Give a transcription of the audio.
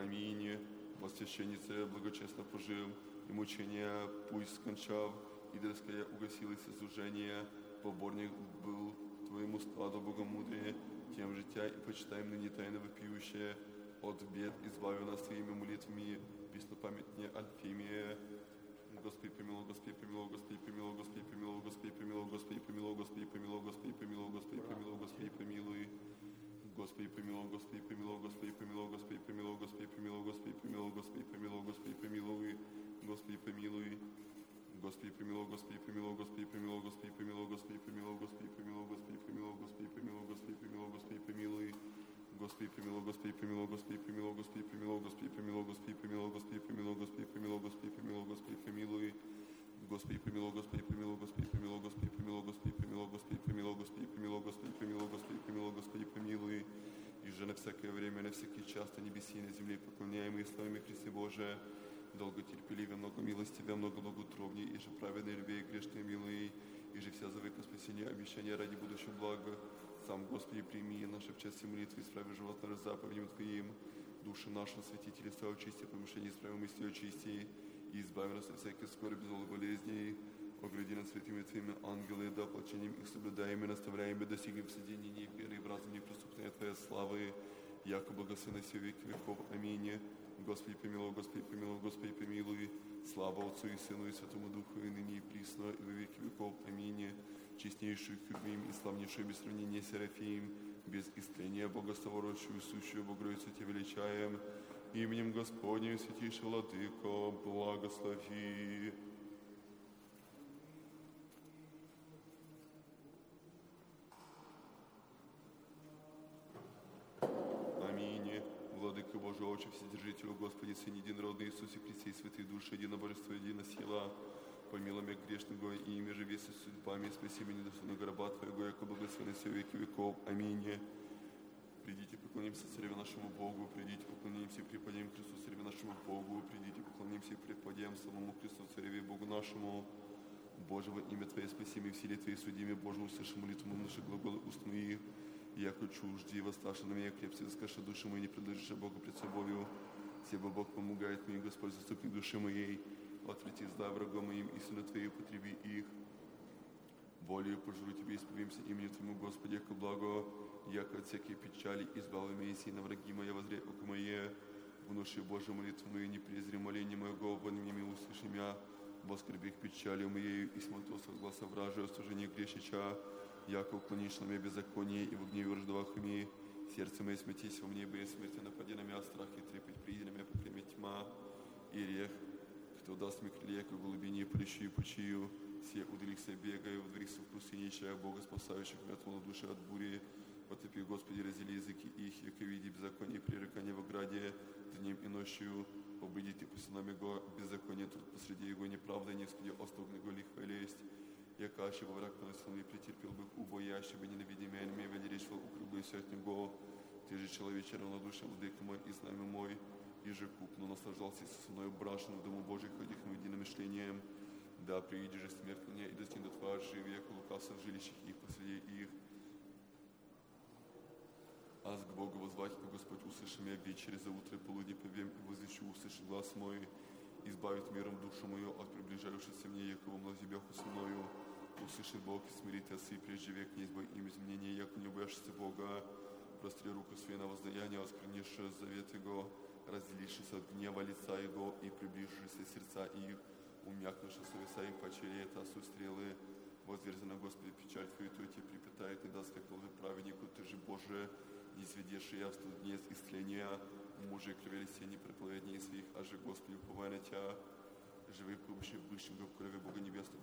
Аминь. Посвященнице благочестно пожив, и мучения пусть скончав, и дерзкая угасилось служение, поборник был Твоему складу богомудрее, тем життя и почитаем ныне тайно вопиющее, от бед избави нас Твоими молитвами, преснопамятне Альфимия. Господи помилуй, Господи помилуй, Господи помилуй, Господи помилуй, Господи помилуй, Господи помилуй, Господи помилуй, Господи помилуй, Господи помилуй, Господи помилуй. Господи помилуй, Господи помилуй, Господи помилуй, Господи помилуй, Господи помилуй, Господи помилуй, Господи помилуй, Господи помилуй, Господи помилуй. Господи помилуй, Господи помилуй, Господи помилуй, Господи помилуй, Господи помилуй, Господи помилуй, Господи помилуй, Господи помилуй, Господи помилуй, Господи помилуй. Господи помилуй, Господи помилуй, Господи помилуй, Господи помилуй, Господи помилуй, Господи помилуй, Господи помилуй, Господи помилуй, Господи помилуй, Господи помилуй. Господи помилуй, Господи помилуй, Господи помилуй, Господи помилуй, Господи помилуй, Господи помилуй, Господи помилуй, Господи помилуй, Господи помилуй, Господи помилуй. И же на всякое время, на всякий час на небеси и на земле поклоняемые славами Христе Боже, долго терпеливее, много милостивее, много благоутробней, и же праведной любви и грешной милой, и же вся за века спасения, обещания ради будущего блага. Сам, Господи, прими наши в части молитвы, исправи живот наш заповедям Твоим, души наши, святители, все очисти, помышления, исправи мысли очисти, и избави нас от всякой скорби, злой болезней. Огляди нас святыми Твоими ангелы, да оплачением их соблюдаем и наставляем, и достигнем в соединении веры и в разуме преступной Твоей славы, яко благословен все веки веков. Аминь. Господи помилуй, Господи помилуй, Господи помилуй. Слава Отцу и Сыну и Святому Духу, и ныне и присно, и во веки веков. Аминь. Честнейшую Херувим и славнейшую без сравнения Серафим, без истления Богословородшую, сущую Богородицу Тебя величаем. Именем Господним, святейший Владыко, благослови. Аминь. Владыка Божий, Отче, Вседержителю, Господи, Сын единородный Иисусе Христе, и святые души, едино Божество, едино сила, помилуй меня грешного, и ими же весы судьбами, спаси меня достойного раба Твоего, яко благословен все веки веков. Аминь. Придите, поклонимся Цареве нашему Богу, придите, поклонимся и преподем Христу Цареве нашему Богу, придите, поклонимся и преподем самому Христу Цареве Богу нашему. Боже, во имя Твое спаси меня, в силе Твоей судиме, Боже, услыши молитву наши глаголы уст моих, яко чужди, восставши на меня крепцы, воскаши души моей, не предложишь Бога пред собою. Себо Бог помогает мне, Господь, заступник души моей, отврати зла врагом моим, истину Твою употреби их. Волею пожру Тебе, исповимся именем Твоему, Господи, яко благо, яко от всякой печали избави меня, и на враги моя воззри око мое. Внуши Божию молитву мою, не презри моление моего, во имя услыши меня, воскорби их печалью моею, и смотрелся в гласа вражию, служение грешича, яко уклонишь на меня беззаконие, и в гневе рождавах ми. Сердце мое смятись во мне, боясь смерти, напади на меня, страх и трепет, приди на меня, покреми тьма и рех. Кто даст мне крылья, как голубине, полещу и почию, все удалихся бегая, удалихся в пустыне, ища Бога, спасающих мертвую душу от бури. Потопи, Господи, раздели языки их, яко види беззаконие и пререкание в ограде, днем и ночью. Обыдите по сынам Его беззаконие, труд посреди Его неправда, не сходи остов Него лихва лесть. Яка ще во враг поносил и претерпел бы убоя, чтобы ненавидимый меня величал укрылся от Него. Ты же человече равнодушен, владыка мой и знамя мой, и же купно наслаждался со мною брашен в Дому Божий, ходих на единым мышлением. Да, прииди же смерть ко мне, и достигнет Твоя живи, яко лукався в жилищах их посреди их. Аз к Богу возвать, и Господь услыши меня вечери за утро, полудни повем, и возвещу, услыши глаз мой, избавит миром душу мою от приближающейся мне, яко во млазебяху со мною. Услышит Бог и смирит осы, прежде век не избой им изменения, яко не бояшься Бога. Простри руку свою на воздаяние, воскренишь завет Его, разделившись от гнева лица Его и приближившись сердца их, умякнувши совеса их почели это осу стрелы. Возверзи на Господи печаль Твою, то тебе припитает, не даст, как лжи праведнику, Ты же, Боже, не сведешь я в студ дней исцеления, мужи и крови все не проплывет дней своих, а же, Господи, уповай на Тебя, живых, пробывших в бывшем в крови Бога Небесного,